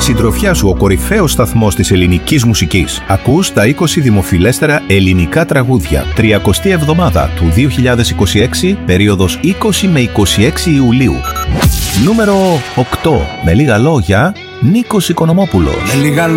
Συντροφιά σου ο κορυφαίος σταθμός της ελληνικής μουσικής. Ακούς τα 20 δημοφιλέστερα ελληνικά τραγούδια. 30η εβδομάδα του 2026, περίοδος 20 με 26 Ιουλίου. Νούμερο 8. Με λίγα λόγια, Νίκος Οικονομόπουλος.